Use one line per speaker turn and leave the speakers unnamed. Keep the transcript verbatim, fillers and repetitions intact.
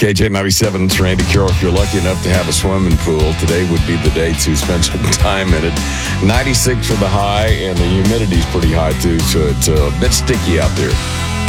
K J ninety-seven, it's Randy Carroll. If you're lucky enough to have a swimming pool, today would be the day to spend some time in it. ninety-six for the high, and the humidity's pretty high, too, so it's a bit sticky out there.